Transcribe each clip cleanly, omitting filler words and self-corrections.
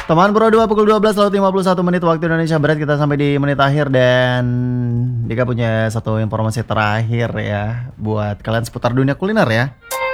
Teman Pro 2 pukul 12.51 menit waktu Indonesia Barat. Kita sampai di menit akhir dan Dika punya satu informasi terakhir ya buat kalian seputar dunia kuliner ya.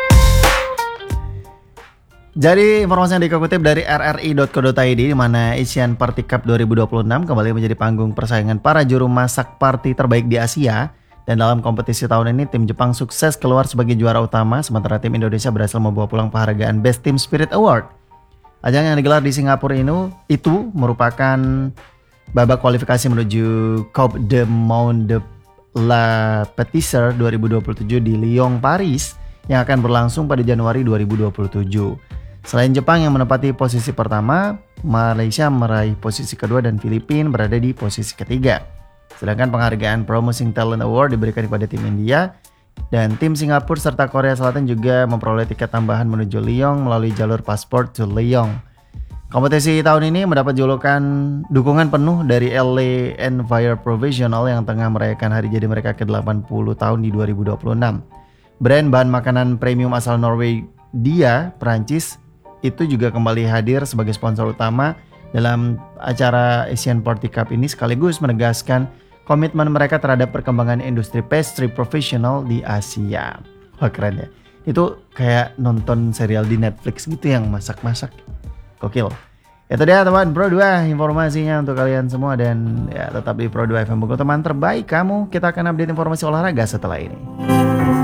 Jadi informasi yang Dika kutip dari rri.co.id di mana Asian Party Cup 2026 kembali menjadi panggung persaingan para juru masak party terbaik di Asia. Dan dalam kompetisi tahun ini tim Jepang sukses keluar sebagai juara utama sementara tim Indonesia berhasil membawa pulang penghargaan Best Team Spirit Award. Ajang yang digelar di Singapura itu merupakan babak kualifikasi menuju Coupe de Monde de la Pâtisserie 2027 di Lyon, Paris yang akan berlangsung pada Januari 2027. Selain Jepang yang menempati posisi pertama, Malaysia meraih posisi kedua dan Filipina berada di posisi ketiga. Sedangkan penghargaan Promising Talent Award diberikan kepada tim India dan tim Singapura serta Korea Selatan juga memperoleh tiket tambahan menuju Lyon melalui jalur Passport to Lyon. Kompetisi tahun ini mendapat julukan dukungan penuh dari LA Envire Professional yang tengah merayakan hari jadi mereka ke-80 tahun di 2026. Brand bahan makanan premium asal Norwegia, Prancis, itu juga kembali hadir sebagai sponsor utama dalam acara Asian Party Cup ini sekaligus menegaskan komitmen mereka terhadap perkembangan industri pastry profesional di Asia. Wah keren ya. Itu kayak nonton serial di Netflix gitu yang masak-masak. Gokil. Itu dia teman Pro 2 informasinya untuk kalian semua dan ya tetap di Pro 2 FM Bogor teman terbaik kamu. Kita akan update informasi olahraga setelah ini.